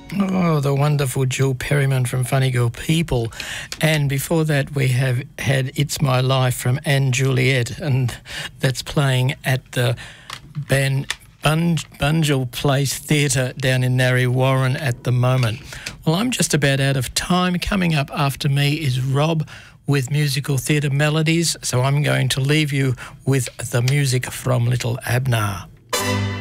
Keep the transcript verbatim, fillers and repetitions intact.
Oh, the wonderful Jill Perryman from Funny Girl People. And before that, we have had It's My Life from Anne Juliet, and that's playing at the Ben Bun- Bunjil Place Theatre down in Narre Warren at the moment. Well, I'm just about out of time. Coming up after me is Rob with Musical Theatre Melodies, so I'm going to leave you with the music from Little Abner.